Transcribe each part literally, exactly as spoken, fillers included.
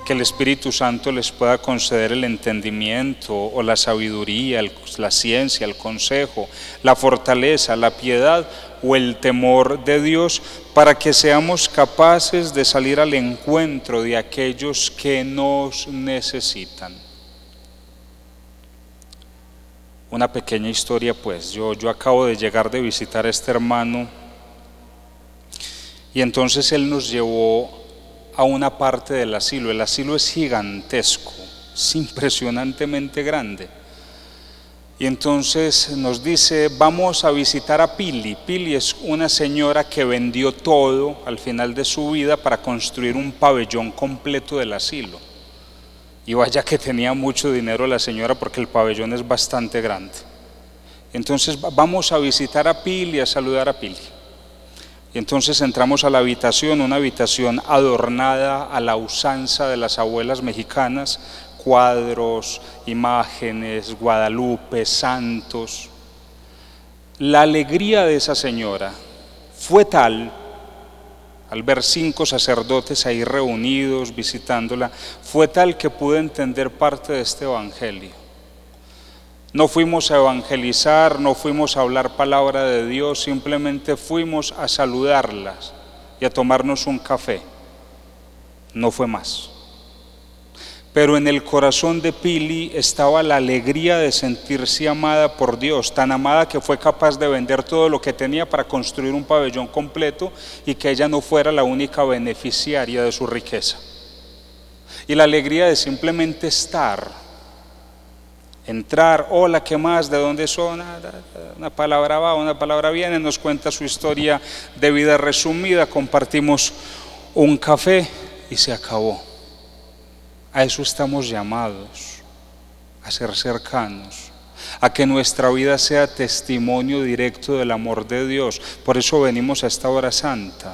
que el Espíritu Santo les pueda conceder el entendimiento o la sabiduría, el, la ciencia, el consejo, la fortaleza, la piedad o el temor de Dios, para que seamos capaces de salir al encuentro de aquellos que nos necesitan. Una pequeña historia pues, yo, yo acabo de llegar de visitar a este hermano y entonces él nos llevó a una parte del asilo. El asilo es gigantesco, es impresionantemente grande. Y entonces nos dice, vamos a visitar a Pili. Pili es una señora que vendió todo al final de su vida para construir un pabellón completo del asilo. Y vaya que tenía mucho dinero la señora, porque el pabellón es bastante grande. Entonces vamos a visitar a Pili, a saludar a Pili. Y entonces entramos a la habitación, una habitación adornada a la usanza de las abuelas mexicanas, cuadros, imágenes, Guadalupe, santos. La alegría de esa señora fue tal, al ver cinco sacerdotes ahí reunidos visitándola, fue tal que pude entender parte de este evangelio. No fuimos a evangelizar, no fuimos a hablar palabra de Dios, simplemente fuimos a saludarlas y a tomarnos un café. No fue más. Pero en el corazón de Pili estaba la alegría de sentirse amada por Dios, tan amada que fue capaz de vender todo lo que tenía para construir un pabellón completo y que ella no fuera la única beneficiaria de su riqueza. Y la alegría de simplemente estar, entrar, hola, ¿qué más? ¿De dónde son? Una palabra va, una palabra viene, nos cuenta su historia de vida resumida, compartimos un café y se acabó. A eso estamos llamados, a ser cercanos, a que nuestra vida sea testimonio directo del amor de Dios. Por eso venimos a esta hora santa,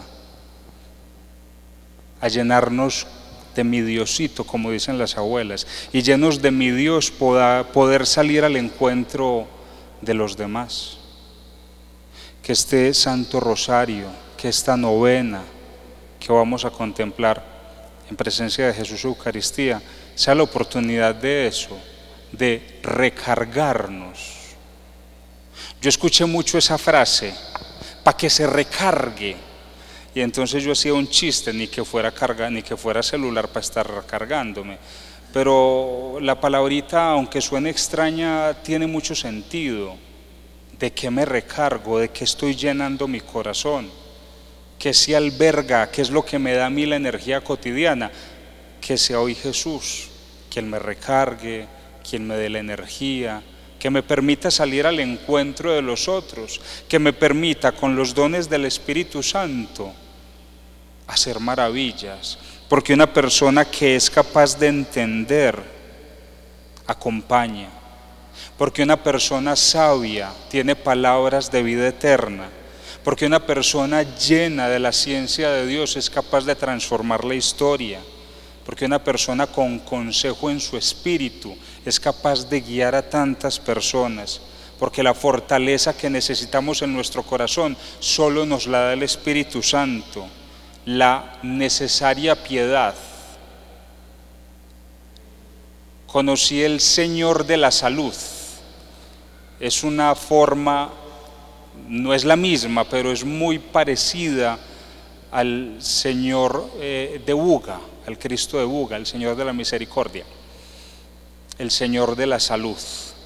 a llenarnos de mi Diosito, como dicen las abuelas, y llenos de mi Dios poder, poder salir al encuentro de los demás. Que este Santo Rosario, que esta novena que vamos a contemplar en presencia de Jesús Eucaristía, sea la oportunidad de eso, de recargarnos. Yo escuché mucho esa frase, para que se recargue, y entonces yo hacía un chiste, ni que fuera carga, ni que fuera celular para estar recargándome, pero la palabrita, aunque suene extraña, tiene mucho sentido. ¿De qué me recargo? ¿De qué estoy llenando mi corazón? ¿Qué se alberga? ¿Qué es lo que me da a mí la energía cotidiana? Que sea hoy Jesús quien me recargue, quien me dé la energía, que me permita salir al encuentro de los otros, que me permita con los dones del Espíritu Santo hacer maravillas, porque una persona que es capaz de entender acompaña, porque una persona sabia tiene palabras de vida eterna, porque una persona llena de la ciencia de Dios es capaz de transformar la historia, porque una persona con consejo en su espíritu es capaz de guiar a tantas personas, porque la fortaleza que necesitamos en nuestro corazón solo nos la da el Espíritu Santo, la necesaria piedad. Conocí el Señor de la salud, es una forma, no es la misma, pero es muy parecida al Señor eh, de Buga, al Cristo de Buga, el Señor de la misericordia, el Señor de la salud.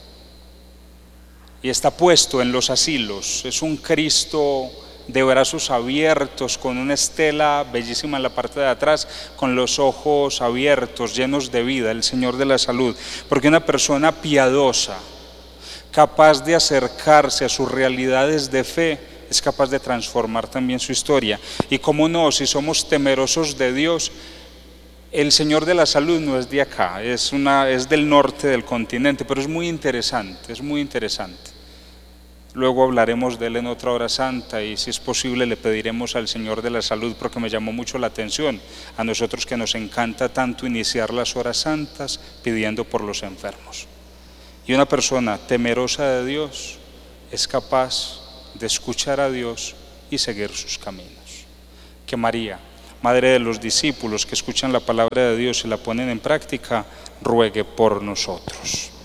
Y está puesto en los asilos, es un Cristo de brazos abiertos, con una estela bellísima en la parte de atrás, con los ojos abiertos, llenos de vida, el Señor de la salud, porque una persona piadosa, capaz de acercarse a sus realidades de fe, es capaz de transformar también su historia. Y cómo no, si somos temerosos de Dios, el Señor de la salud no es de acá, es, una, es del norte del continente, pero es muy interesante, es muy interesante. Luego hablaremos de él en otra hora santa y si es posible le pediremos al Señor de la salud, porque me llamó mucho la atención a nosotros que nos encanta tanto iniciar las horas santas pidiendo por los enfermos. Y una persona temerosa de Dios es capaz de escuchar a Dios y seguir sus caminos. Que María, Madre de los discípulos que escuchan la palabra de Dios y la ponen en práctica, ruegue por nosotros.